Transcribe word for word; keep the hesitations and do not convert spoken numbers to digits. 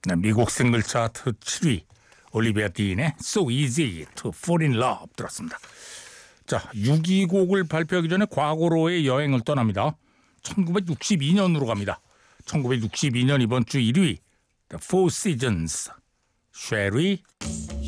네, 미국 싱글 차트 칠 위 올리비아 딘의 So Easy to Fall in Love 들었습니다. 자, 육 위 곡을 발표하기 전에 과거로의 여행을 떠납니다. 천구백육십이 년으로 갑니다. 천구백육십이 년 이번 주 일 위 The Four Seasons, 쉐리